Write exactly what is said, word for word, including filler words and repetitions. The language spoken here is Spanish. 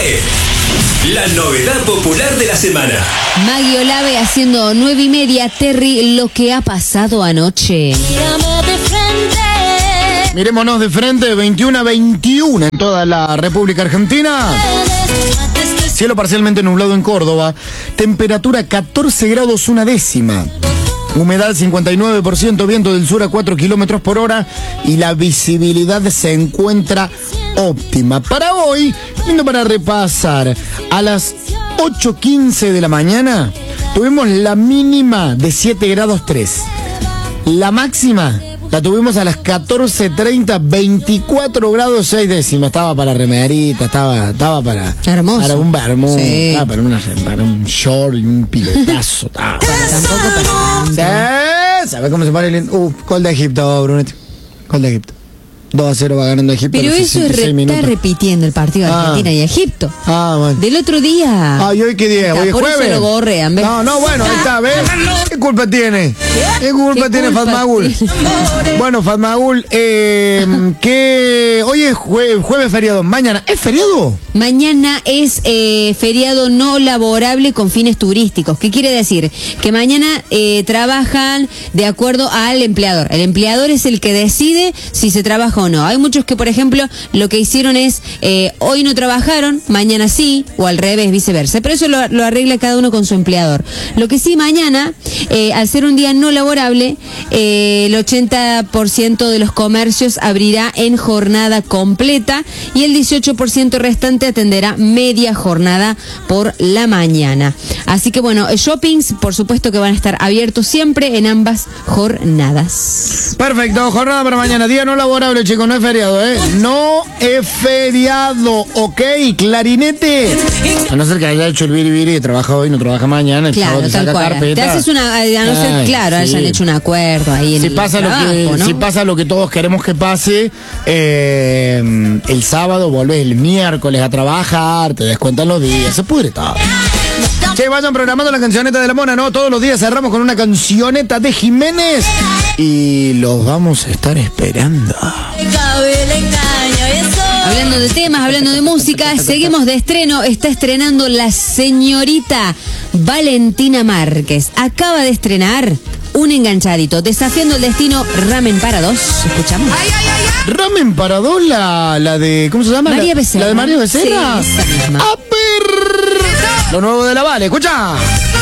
fue la novedad popular de la semana. Maggie Olave haciendo nueve y media. Terry, lo que ha pasado anoche. Mirémonos de frente, veintiuno a veintiuno en toda la República Argentina. Cielo parcialmente nublado en Córdoba. Temperatura catorce grados una décima. Humedad cincuenta y nueve por ciento, viento del sur a cuatro kilómetros por hora y la visibilidad se encuentra óptima. Para hoy, lindo para repasar, a las ocho quince de la mañana tuvimos la mínima de siete grados tres. La máxima la tuvimos a las catorce treinta, veinticuatro grados seis décimas. Estaba para remerita, estaba, estaba para... Hermoso. Para un bermuda, Sí. estaba para, una, para un short y un pilotazo. Estaba. Tampoco para... Sí, ¿sabes cómo se pone el... Uh, gol de Egipto, Brunet. Gol de Egipto. dos a cero va ganando Egipto. Pero eso es re, está repitiendo el partido de Ah. Argentina y Egipto. Ah, bueno. Del otro día. Ay, ¿hoy qué día? Está, ¿Hoy es por jueves? eso lo gorrean, ¿ves? No, no, bueno, ahí está, ¿ves? ¿Qué culpa tiene? ¿Qué culpa ¿Qué tiene culpa Fatmagul? tiene? Bueno, Fatmagul, eh, que hoy es jue- jueves feriado. Mañana, ¿es feriado? Mañana es eh, feriado no laborable con fines turísticos. ¿Qué quiere decir? Que mañana eh, trabajan de acuerdo al empleador. El empleador es el que decide si se trabaja o no. Hay muchos que, por ejemplo, lo que hicieron es eh, hoy no trabajaron, mañana sí, o al revés, viceversa. Pero eso lo, lo arregla cada uno con su empleador. Lo que sí, mañana, eh, al ser un día no laborable, eh, el ochenta por ciento de los comercios abrirá en jornada completa y el dieciocho por ciento restante atenderá media jornada por la mañana. Así que bueno, shoppings, por supuesto que van a estar abiertos siempre en ambas jornadas. Perfecto, jornada para mañana. Día no laborable, chicos, no es feriado, ¿eh? No es feriado, ¿ok? Clarinete. A no ser que haya hecho el biribiri y trabaja hoy, no trabaja mañana. El Claro, sábado te tal saca cual. carpeta. Te haces una, a no ser, Ay, claro, sí. hayan hecho un acuerdo ahí en Si el pasa, trabajo, lo que, ¿no? si pasa lo que todos queremos que pase, eh, el sábado volvés el miércoles a trabajar, te descuentan los días, se pudre todo. Che, vayan programando la cancioneta de la mona, ¿no? Todos los días cerramos con una cancioneta de Jiménez y los vamos a estar esperando. Hablando de temas, hablando de música, seguimos de estreno. Está estrenando la señorita Valentina Márquez. Acaba de estrenar un enganchadito, desafiando el destino, Ramen para dos. Escuchamos. Ramen para dos, la, la de, ¿cómo se llama? María La- Becerra. La de María Becerra. Sí, esa misma. A ver, lo nuevo de la Vale, escucha.